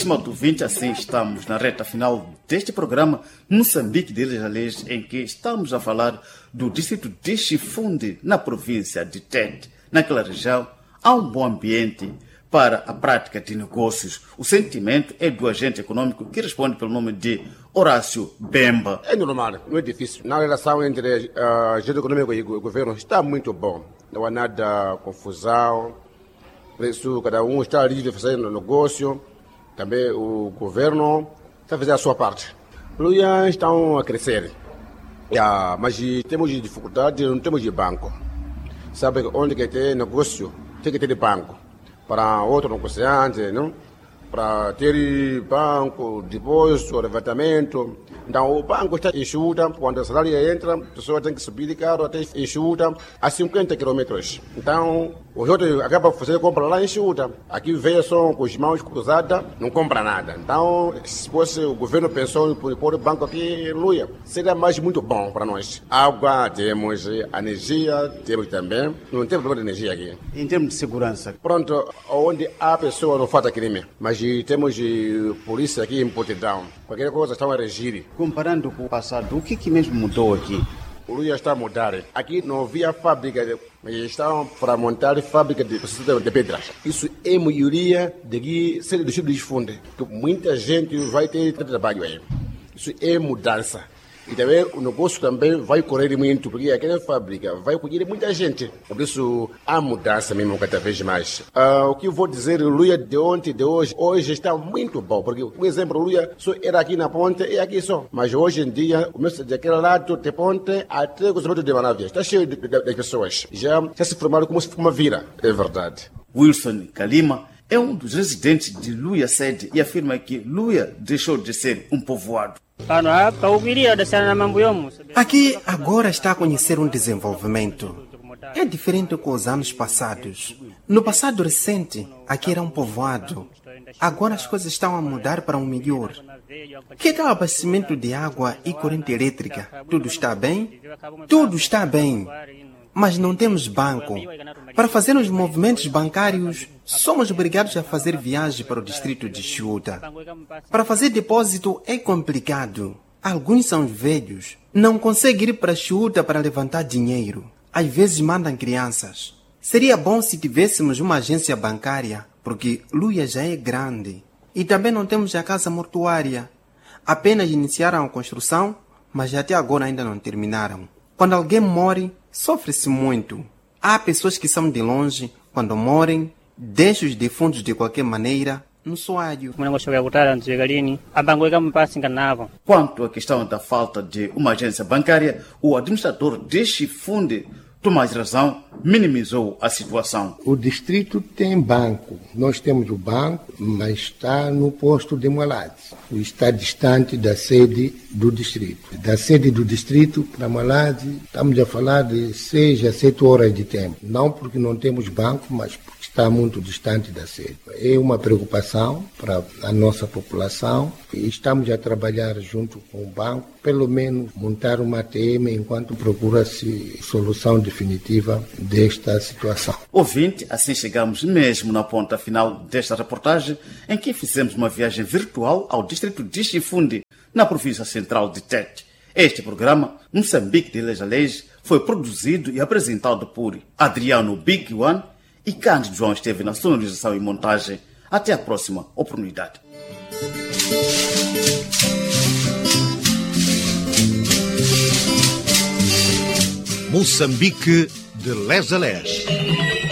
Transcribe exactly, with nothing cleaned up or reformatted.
Estimado ouvinte, assim estamos na reta final deste programa Moçambique de Ilhas Alés, em que estamos a falar do distrito de Chifunde, na província de Tete. Naquela região há um bom ambiente para a prática de negócios. O sentimento é do agente econômico que responde pelo nome de Horácio Bemba. É normal, não é difícil. Na relação entre o agente econômico e o governo está muito bom. Não há nada confusão. Por isso, cada um está livre de fazer negócio. Também o governo está fazendo a sua parte. Luias estão a crescer. Yeah, mas temos dificuldade, não temos de banco. Sabe onde que tem negócio, tem que ter banco. Para outro negociante, não? Para ter banco, depósito, levantamento. Então, o banco está enxuta, quando a salário entra, a pessoa tem que subir de carro até enxuta a cinquenta quilômetros. Então, o outro acaba fazendo compra lá enxuta. Aqui veio só com as mãos cruzadas, não compra nada. Então, se fosse o governo pensou em pôr o banco aqui em Luia, seria mais muito bom para nós. Água temos, energia temos também. Não tem problema de energia aqui. Em termos de segurança? Pronto, onde a pessoa não falta crime. Mas temos polícia aqui em Portidão. Qualquer coisa estão a regir. Comparando com o passado, o que, que mesmo mudou aqui? O Luia está a mudar. Aqui não havia fábrica, mas estão para montar fábrica de, de pedras. Isso é a maioria daqui, ser do Chico de Chifunde. Muita gente vai ter trabalho aí. Isso é mudança. E também o negócio também vai correr muito, porque aquela fábrica vai colher muita gente. Por isso, há mudança mesmo cada vez mais. Uh, o que eu vou dizer, o Luia de ontem e de hoje, hoje está muito bom. Porque, por exemplo, o Luia só era aqui na ponte e aqui só. Mas hoje em dia, começa daquele lado de ponte até o cruzamento de Manaus. Está cheio de, de, de pessoas. Já, já se formaram como se fosse uma vila. É verdade. Wilson Kalima é um dos residentes de Luia Sede e afirma que Luia deixou de ser um povoado. Aqui agora está a conhecer um desenvolvimento. É diferente com os anos passados. No passado recente, aqui era um povoado. Agora as coisas estão a mudar para um melhor. Que tal abastecimento de água e corrente elétrica? Tudo está bem? Tudo está bem. Mas não temos banco. Para fazer os movimentos bancários, somos obrigados a fazer viagem para o distrito de Chiuta. Para fazer depósito é complicado. Alguns são velhos. Não conseguem ir para Chiuta para levantar dinheiro. Às vezes mandam crianças. Seria bom se tivéssemos uma agência bancária, porque Luia já é grande. E também não temos a casa mortuária. Apenas iniciaram a construção, mas até agora ainda não terminaram. Quando alguém morre, sofre-se muito. Há pessoas que são de longe, quando morrem, deixam os defuntos de qualquer maneira no soalho. Quanto à questão da falta de uma agência bancária, o administrador de Chifunde, Tomás Razão, minimizou a situação. O distrito tem banco. Nós temos o banco, mas está no posto de Malade. Está distante da sede do distrito. Da sede do distrito para Malade, estamos a falar de seis a sete horas de tempo. Não porque não temos banco, mas porque está muito distante da sede. É uma preocupação para a nossa população e estamos a trabalhar junto com o banco, pelo menos montar uma A T M enquanto procura-se solução definitiva desta situação. Ouvinte, assim chegamos mesmo na ponta final desta reportagem, em que fizemos uma viagem virtual ao distrito de Chifunde, na província central de Tete. Este programa, Moçambique de Ilhas Alés, foi produzido e apresentado por Adriano Big One e Cândido João esteve na sonorização e montagem. Até a próxima oportunidade. Moçambique de Ilhas Alés.